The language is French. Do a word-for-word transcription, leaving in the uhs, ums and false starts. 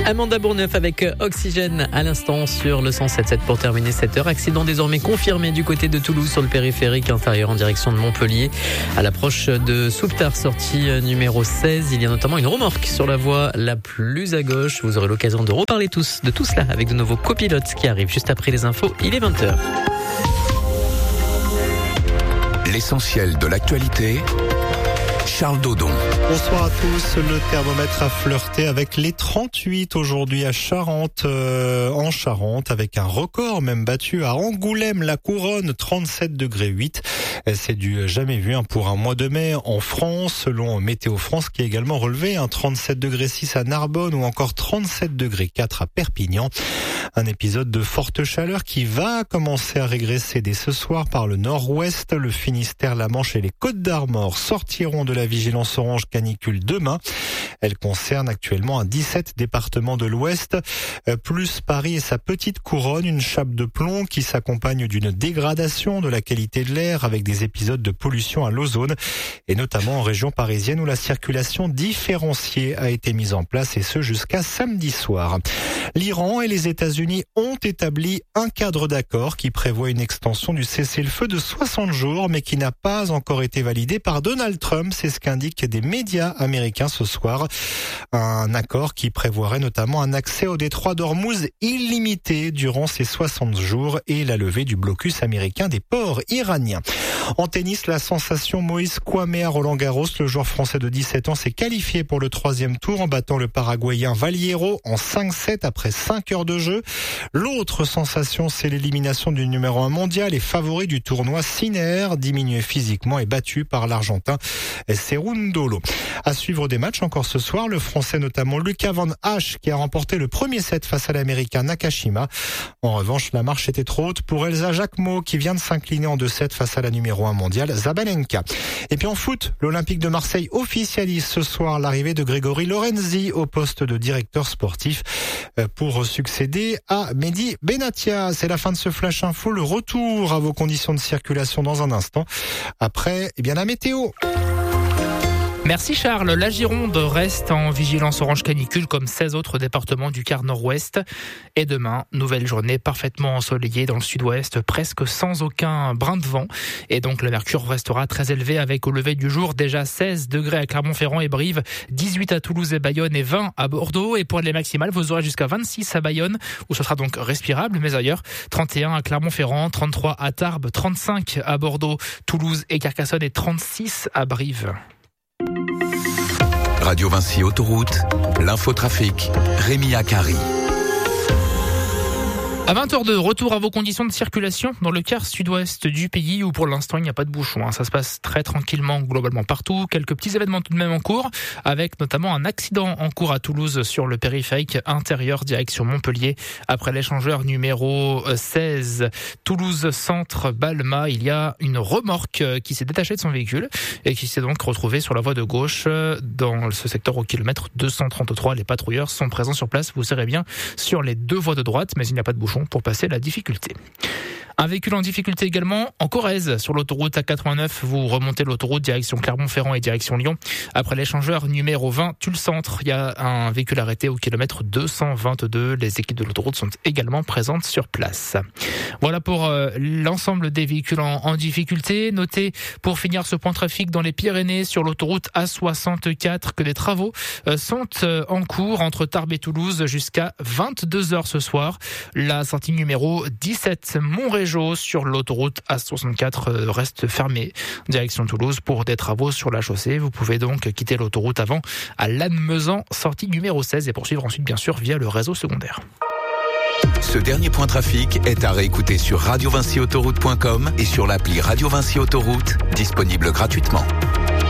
Amanda Bourneuf avec Oxygène à l'instant sur le cent sept virgule sept pour terminer cette heure. Accident désormais confirmé du côté de Toulouse sur le périphérique intérieur en direction de Montpellier. À l'approche de Souptard, sortie numéro seize, il y a notamment une remorque sur la voie la plus à gauche. Vous aurez l'occasion de reparler tous de tout cela avec de nouveaux copilotes qui arrivent juste après les infos. Il est vingt heures. L'essentiel de l'actualité, Charles Dodon. Bonsoir à tous. Le thermomètre a flirté avec les trente-huit aujourd'hui à Charente, euh, en Charente, avec un record même battu à Angoulême, la Couronne, trente-sept degrés huit. C'est du jamais vu hein, pour un mois de mai en France, selon Météo France, qui a également relevé un trente-sept degrés six à Narbonne ou encore trente-sept degrés quatre à Perpignan. Un épisode de forte chaleur qui va commencer à régresser dès ce soir par le nord-ouest. Le Finistère, la Manche et les Côtes d'Armor sortiront de la vigilance orange canicule demain. Elle concerne actuellement un dix-sept départements de l'Ouest, plus Paris et sa petite couronne, une chape de plomb qui s'accompagne d'une dégradation de la qualité de l'air avec des épisodes de pollution à l'ozone et notamment en région parisienne où la circulation différenciée a été mise en place et ce jusqu'à samedi soir. L'Iran et les États-Unis ont établi un cadre d'accord qui prévoit une extension du cessez-le-feu de soixante jours mais qui n'a pas encore été validé par Donald Trump, c'est ce qu'indiquent des médias américains ce soir. Un accord qui prévoirait notamment un accès au détroit d'Ormuz illimité durant ces soixante jours et la levée du blocus américain des ports iraniens. En tennis, la sensation Moïse Kouamé à Roland-Garros, le joueur français de dix-sept ans s'est qualifié pour le troisième tour en battant le Paraguayen Valliero en cinq sept après cinq heures de jeu. L'autre sensation, c'est l'élimination du numéro un mondial et favori du tournoi Sinner, diminué physiquement et battu par l'Argentin Cerundolo. À suivre des matchs encore ce soir, le Français notamment Lucas Van Hache qui a remporté le premier set face à l'Américain Nakashima. En revanche, la marche était trop haute pour Elsa Jacquemot qui vient de s'incliner en deux sept face à la numéro un mondiale Zabalenka. Et puis en foot, l'Olympique de Marseille officialise ce soir l'arrivée de Grégory Lorenzi au poste de directeur sportif pour succéder à Mehdi Benatia. C'est la fin de ce Flash Info. Le retour à vos conditions de circulation dans un instant. Après, eh bien la météo. Merci Charles. La Gironde reste en vigilance orange canicule comme seize autres départements du quart nord-ouest. Et demain, nouvelle journée parfaitement ensoleillée dans le sud-ouest, presque sans aucun brin de vent. Et donc le mercure restera très élevé avec au lever du jour déjà seize degrés à Clermont-Ferrand et Brive, dix-huit à Toulouse et Bayonne et vingt à Bordeaux. Et pour les maximales, vous aurez jusqu'à vingt-six à Bayonne où ce sera donc respirable, mais ailleurs trente et un à Clermont-Ferrand, trente-trois à Tarbes, trente-cinq à Bordeaux, Toulouse et Carcassonne et trente-six à Brive. Radio Vinci Autoroute, l'infotrafic, Rémi Akari. À vingt heures deux, retour à vos conditions de circulation dans le quart sud-ouest du pays où pour l'instant il n'y a pas de bouchon. Ça se passe très tranquillement globalement partout. Quelques petits événements tout de même en cours avec notamment un accident en cours à Toulouse sur le périphérique intérieur direction Montpellier. Après l'échangeur numéro seize Toulouse Centre Balma, il y a une remorque qui s'est détachée de son véhicule et qui s'est donc retrouvée sur la voie de gauche dans ce secteur au kilomètre deux cent trente-trois. Les patrouilleurs sont présents sur place, vous serez bien sur les deux voies de droite mais il n'y a pas de bouchon pour passer la difficulté. Un véhicule en difficulté également en Corrèze. Sur l'autoroute A quatre-vingt-neuf, vous remontez l'autoroute direction Clermont-Ferrand et direction Lyon. Après l'échangeur numéro vingt, Tulle-Centre, il y a un véhicule arrêté au kilomètre deux cent vingt-deux. Les équipes de l'autoroute sont également présentes sur place. Voilà pour euh, l'ensemble des véhicules en, en difficulté. Notez pour finir ce point trafic dans les Pyrénées sur l'autoroute A soixante-quatre que des travaux euh, sont euh, en cours entre Tarbes et Toulouse jusqu'à vingt-deux heures ce soir. La sortie numéro dix-sept Montrégeau sur l'autoroute A soixante-quatre reste fermée direction Toulouse pour des travaux sur la chaussée. Vous pouvez donc quitter l'autoroute avant à Lannemezan, sortie numéro seize et poursuivre ensuite bien sûr via le réseau secondaire. Ce dernier point trafic est à réécouter sur radio vinci autoroute point com et sur l'appli Radio Vinci Autoroute, disponible gratuitement.